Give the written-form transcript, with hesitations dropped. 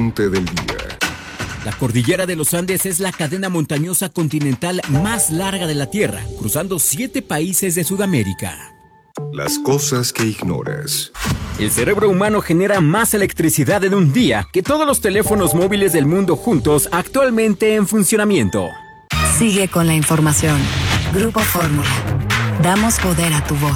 fuente del día. La cordillera de los Andes es la cadena montañosa continental más larga de la Tierra, cruzando 7 países de Sudamérica. Las cosas que ignoras. El cerebro humano genera más electricidad en un día que todos los teléfonos móviles del mundo juntos actualmente en funcionamiento. Sigue con la información. Grupo Fórmula. Damos poder a tu voz.